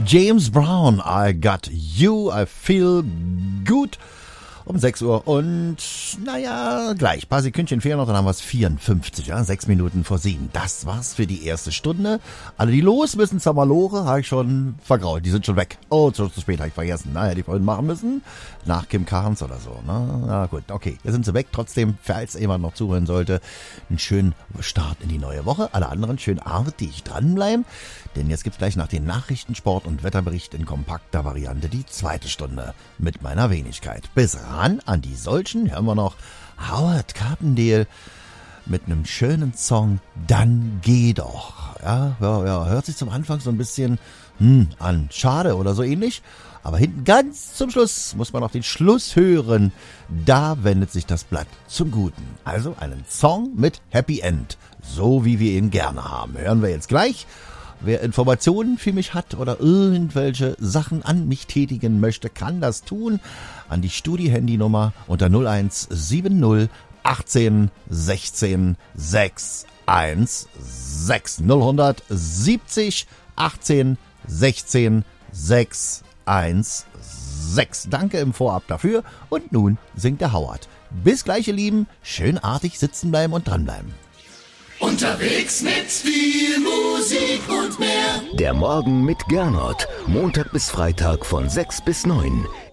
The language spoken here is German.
James Brown, I got you, I feel good. Um 6 Uhr und, naja, gleich, paar Sekündchen fehlen noch, dann haben wir es 54, ja, 6 Minuten vor 7. Das war's für die erste Stunde. Alle, die los müssen, Zamalore, habe ich schon vergrault, die sind schon weg. Oh, zu spät, habe ich vergessen. Na, hätte ich vorhin machen müssen, nach Kim Carnes oder so, ne? Na gut, okay, jetzt sind sie weg. Trotzdem, falls jemand noch zuhören sollte, einen schönen Start in die neue Woche. Alle anderen schön artig dranbleiben, denn jetzt gibt's gleich nach den Nachrichten, Sport und Wetterbericht in kompakter Variante die zweite Stunde mit meiner Wenigkeit. Bis an die solchen hören wir noch Howard Carpendale mit einem schönen Song, Dann geh doch. Ja, hört sich zum Anfang so ein bisschen an, schade oder so ähnlich, aber hinten ganz zum Schluss muss man noch den Schluss hören. Da wendet sich das Blatt zum Guten. Also einen Song mit Happy End, so wie wir ihn gerne haben. Hören wir jetzt gleich. Wer Informationen für mich hat oder irgendwelche Sachen an mich tätigen möchte, kann das tun an die Studi-Handynummer unter 0170 18 16 616 070 18 16 616. Danke im Vorab dafür und nun singt der Howard. Bis gleich, ihr Lieben, schön artig sitzen bleiben und dranbleiben. Unterwegs mit viel Musik und mehr. Der Morgen mit Gernot. Montag bis Freitag von 6 bis 9.